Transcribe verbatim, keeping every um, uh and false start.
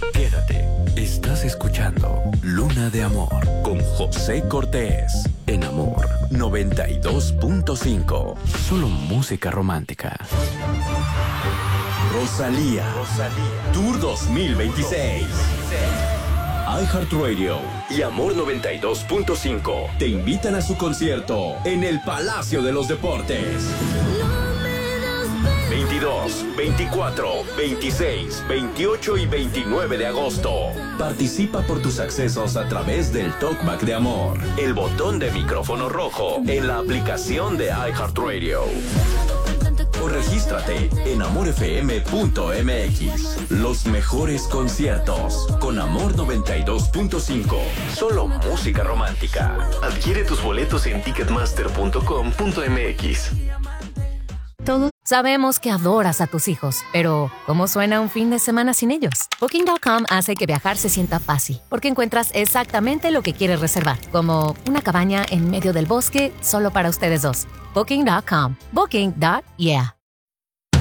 Quédate. Estás escuchando Luna de Amor con José Cortés en Amor noventa y dos punto cinco. Solo música romántica. Rosalía. Rosalía. Tour dos mil veintiséis. iHeartRadio y Amor noventa y dos punto cinco te invitan a su concierto en el Palacio de los Deportes. veintidós, veinticuatro, veintiséis, veintiocho y veintinueve de agosto. Participa por tus accesos a través del Talkback de Amor, el botón de micrófono rojo en la aplicación de iHeartRadio. O regístrate en amor f m punto m x. Los mejores conciertos con Amor noventa y dos punto cinco. Solo música romántica. Adquiere tus boletos en ticketmaster punto com punto m x. Todos sabemos que adoras a tus hijos, pero ¿cómo suena un fin de semana sin ellos? Booking punto com hace que viajar se sienta fácil, porque encuentras exactamente lo que quieres reservar, como una cabaña en medio del bosque solo para ustedes dos. Booking punto com. Booking. Yeah.